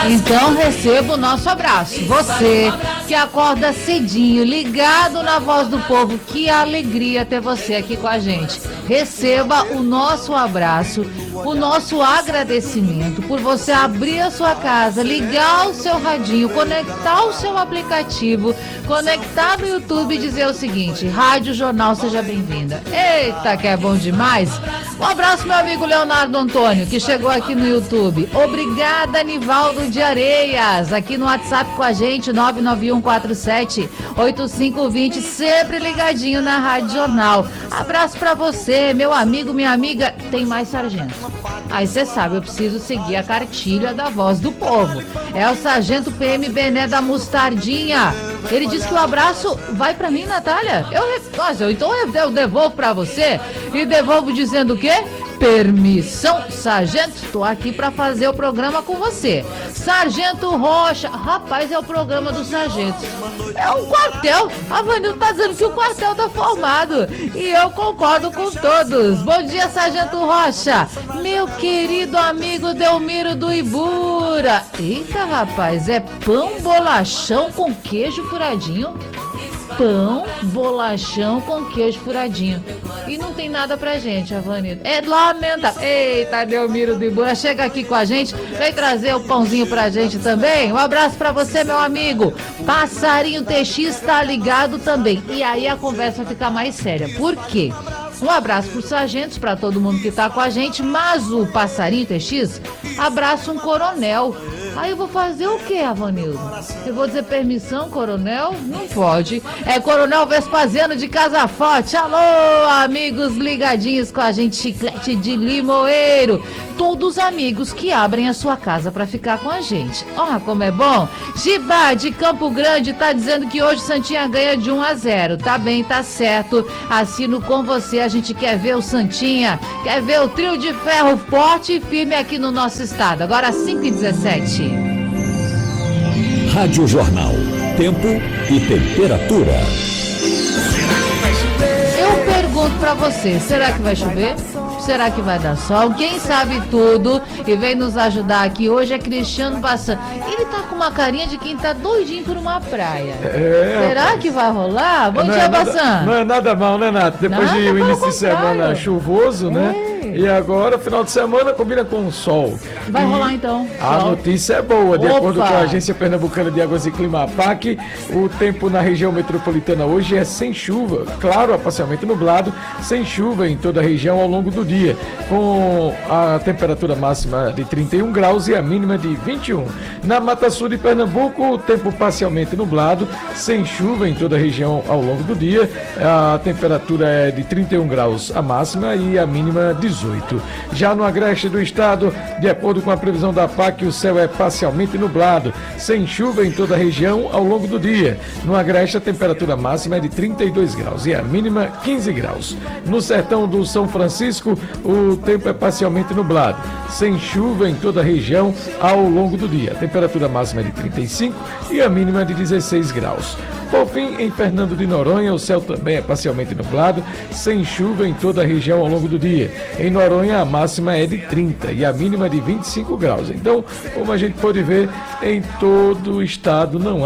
Então receba o nosso abraço. Você que acorda cedinho, ligado na Voz do Povo, que alegria ter você aqui com a gente. Receba o nosso abraço, o nosso agradecimento por você abrir a sua casa, ligar o seu radinho, conectar o seu aplicativo, conectar no YouTube e dizer o seguinte: Rádio Jornal, seja bem-vinda. Eita, que é bom demais. Um abraço, meu amigo Leonardo Antônio, que chegou aqui no YouTube. Obrigada, Nivaldo de Areias, aqui no WhatsApp com a gente, 99147-8520, sempre ligadinho na Rádio Jornal. Abraço pra você, meu amigo, minha amiga. Tem mais, sargento? Aí você sabe, eu preciso seguir a cartilha da Voz do Povo. É o sargento PM Bené da Mostardinha. Ele disse que o abraço vai pra mim, Natália. Então eu devolvo pra você e devolvo dizendo o quê? Permissão, sargento, estou aqui para fazer o programa com você. Sargento Rocha, rapaz, é o programa do sargento. É um quartel. A Vanilda tá dizendo que o quartel tá formado. E eu concordo com todos. Bom dia, Sargento Rocha. Meu querido amigo Delmiro do Ibura. Eita, rapaz, é pão bolachão com queijo furadinho? Pão, bolachão com queijo furadinho. E não tem nada pra gente, Avanildo. É lamentável. Eita, Delmiro do Ibura, chega aqui com a gente. Vem trazer o pãozinho pra gente também. Um abraço pra você, meu amigo. Passarinho TX tá ligado também. E aí a conversa fica mais séria. Por quê? Um abraço pros sargentos, pra todo mundo que tá com a gente. Mas o Passarinho TX abraça um coronel. Aí eu vou fazer o quê, Avanildo? Eu vou dizer permissão, coronel? Não pode. É Coronel Vespasiano de Casa Forte. Alô, amigos ligadinhos com a gente, Chiclete de Limoeiro. Todos amigos que abrem a sua casa pra ficar com a gente. Olha como é bom. Gibá de Campo Grande tá dizendo que hoje Santinha ganha de 1-0. Tá bem, tá certo. Assino com você. A gente quer ver o Santinha, quer ver o trio de ferro forte e firme aqui no nosso estado. Agora 5h17. Rádio Jornal. Tempo e temperatura. Eu pergunto pra você, será que vai chover? Será que vai dar sol? Quem sabe tudo e vem nos ajudar aqui hoje é Cristiano Bassan. Ele tá com uma carinha de quem tá doidinho por uma praia. Será que vai rolar? Bom dia, Bassan. Não é nada mal, né, Nath? Depois de um início de semana chuvoso, né? E agora, final de semana, combina com o sol. Vai rolar então. A notícia é boa. De acordo com a Agência Pernambucana de Águas e Clima, APAC, o tempo na região metropolitana hoje é sem chuva. Claro, parcialmente nublado, sem chuva em toda a região ao longo do dia, com a temperatura máxima de 31 graus e a mínima de 21. Na Mata Sul de Pernambuco, o tempo parcialmente nublado, sem chuva em toda a região ao longo do dia. A temperatura é de 31 graus a máxima e a mínima 18. Já no agreste do estado, de acordo com a previsão da APAC, o céu é parcialmente nublado, sem chuva em toda a região ao longo do dia. No agreste, a temperatura máxima é de 32 graus e a mínima 15 graus. No sertão do São Francisco, o tempo é parcialmente nublado, sem chuva em toda a região ao longo do dia. A temperatura máxima é de 35 e a mínima de 16 graus. Por fim, em Fernando de Noronha, o céu também é parcialmente nublado, sem chuva em toda a região ao longo do dia. Em Noronha, a máxima é de 30 e a mínima de 25 graus. Então, como a gente pode ver, em todo o estado não há